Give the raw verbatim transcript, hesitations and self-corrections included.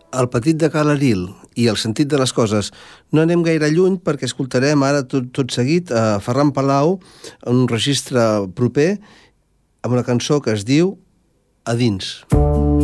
El petit de Ca l'Aril i El sentit de les coses. No anem gaire lluny perquè escoltarem ara tot, tot seguit a Ferran Palau en un registre proper amb una cançó que es diu A dins.